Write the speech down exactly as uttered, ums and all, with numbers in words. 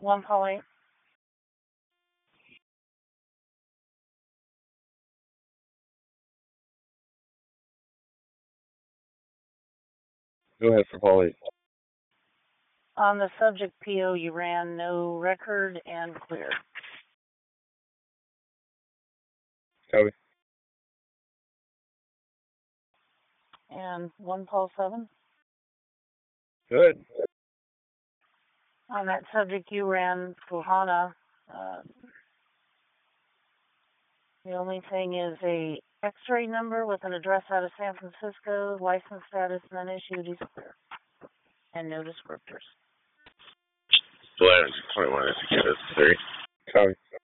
One Paul eight. Go ahead for Paul eight. On the subject P O, you ran no record and clear. Copy. And one Paul seven. Good. On that subject, you ran Fuhana. Uh, the only thing is a X-ray number with an address out of San Francisco, license status, and then issued. He's clear. And no descriptors. Blair twenty-one is necessary. Copy.